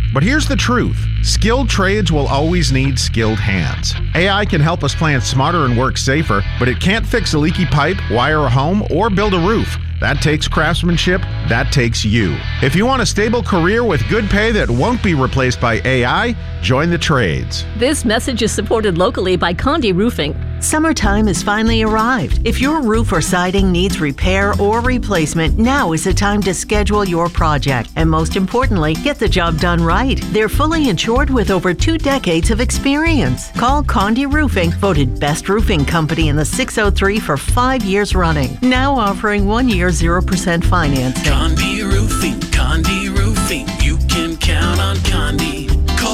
But here's the truth. Skilled trades will always need skilled hands. AI can help us plan smarter and work safer, but it can't fix a leaky pipe, wire a home, or build a roof. That takes craftsmanship. That takes you. If you want a stable career with good pay that won't be replaced by AI, join the trades. This message is supported locally by Condi Roofing. Summertime has finally arrived. If your roof or siding needs repair or replacement, now is the time to schedule your project. And most importantly, get the job done right. They're fully insured with over 2 decades of experience. Call Condi Roofing, voted best roofing company in the 603 for 5 years running. Now offering 1 year 0% financing. Condi Roofing. You can count on Condi. Call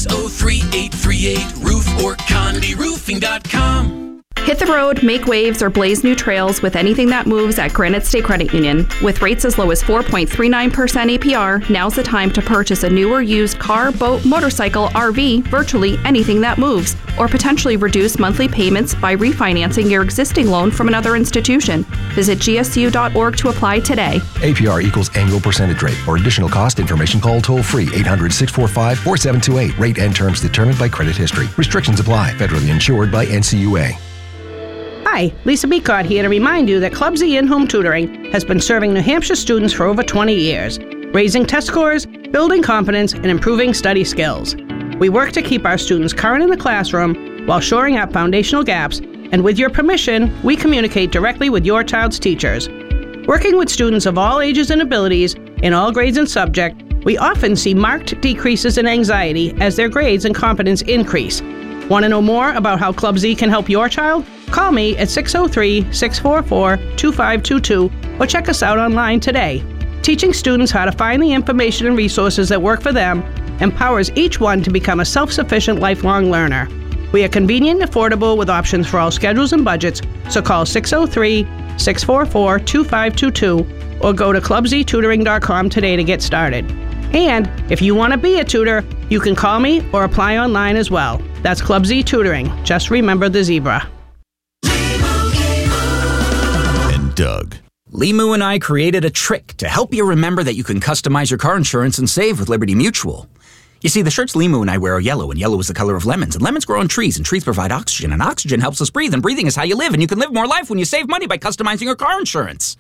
603-838-ROOF or CondiRoofing.com. Hit the road, make waves, or blaze new trails with anything that moves at Granite State Credit Union. With rates as low as 4.39% APR, now's the time to purchase a new or used car, boat, motorcycle, RV, virtually anything that moves, or potentially reduce monthly payments by refinancing your existing loan from another institution. Visit gsu.org to apply today. APR equals annual percentage rate. For additional cost information, call toll-free 800-645-4728. Rate and terms determined by credit history. Restrictions apply. Federally insured by NCUA. Hi, Lisa Beacott here to remind you that Club Z In-Home Tutoring has been serving New Hampshire students for over 20 years, raising test scores, building confidence, and improving study skills. We work to keep our students current in the classroom while shoring up foundational gaps, and with your permission, we communicate directly with your child's teachers. Working with students of all ages and abilities in all grades and subject, we often see marked decreases in anxiety as their grades and confidence increase. Want to know more about how Club Z can help your child? Call me at 603-644-2522 or check us out online today. Teaching students how to find the information and resources that work for them empowers each one to become a self-sufficient lifelong learner. We are convenient and affordable with options for all schedules and budgets, so call 603-644-2522 or go to clubztutoring.com today to get started. And if you want to be a tutor, you can call me or apply online as well. That's Club Z Tutoring. Just remember the zebra. And Doug. Limu and I created a trick to help you remember that you can customize your car insurance and save with Liberty Mutual. You see, the shirts Limu and I wear are yellow, and yellow is the color of lemons, and lemons grow on trees, and trees provide oxygen, and oxygen helps us breathe, and breathing is how you live, and you can live more life when you save money by customizing your car insurance.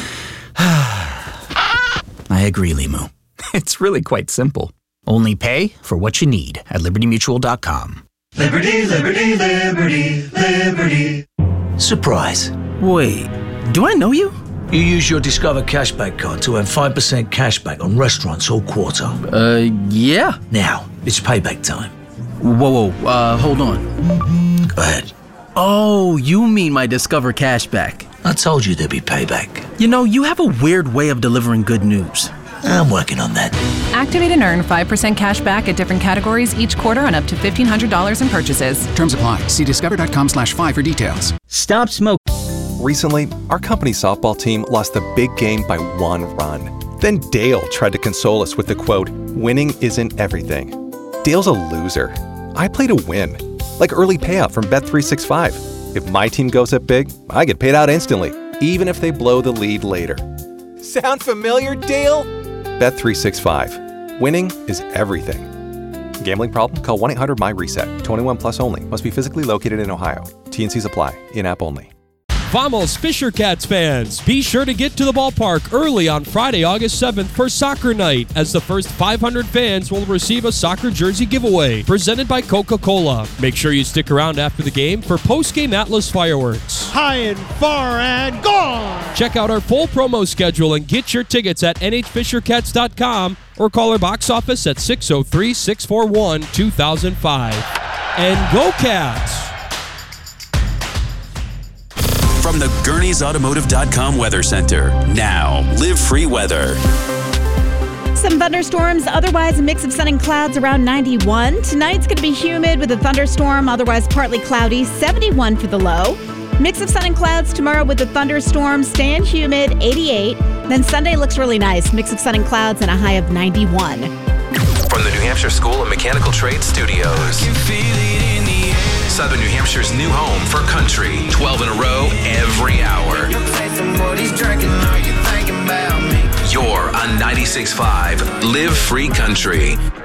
I agree, Limu. It's really quite simple. Only pay for what you need at libertymutual.com. Liberty, liberty, liberty, liberty. Surprise. Wait, do I know you? You use your Discover Cashback card to earn 5% cashback on restaurants all quarter. Yeah. Now, it's payback time. Whoa, hold on. Go ahead. Oh, you mean my Discover Cashback. I told you there'd be payback. You know, you have a weird way of delivering good news. I'm working on that. Activate and earn 5% cash back at different categories each quarter on up to $1,500 in purchases. Terms apply. See discover.com/5 for details. Stop smoking. Recently, our company softball team lost the big game by 1 run. Then Dale tried to console us with the quote, "Winning isn't everything." Dale's a loser. I play to win. Like early payout from Bet365. If my team goes up big, I get paid out instantly, even if they blow the lead later. Sound familiar, Dale? Bet365. Winning is everything. Gambling problem? Call 1-800-MY-RESET. 21 plus only. Must be physically located in Ohio. T&Cs apply. In-app only. Vamos Fisher Cats fans, be sure to get to the ballpark early on Friday, August 7th for soccer night, as the first 500 fans will receive a soccer jersey giveaway presented by Coca-Cola. Make sure you stick around after the game for post-game Atlas fireworks. High and far and gone! Check out our full promo schedule and get your tickets at nhfishercats.com or call our box office at 603-641-2005. And go Cats! From the Gurney'sAutomotive.com Weather Center. Now, Live Free Weather. Some thunderstorms, otherwise a mix of sun and clouds around 91. Tonight's going to be humid with a thunderstorm, otherwise partly cloudy, 71 for the low. Mix of sun and clouds tomorrow with a thunderstorm, staying humid, 88. Then Sunday looks really nice, mix of sun and clouds and a high of 91. From the New Hampshire School of Mechanical Trades Studios. Southern New Hampshire's new home for country. 12 in a row, every hour. You're on 96.5 Live Free Country.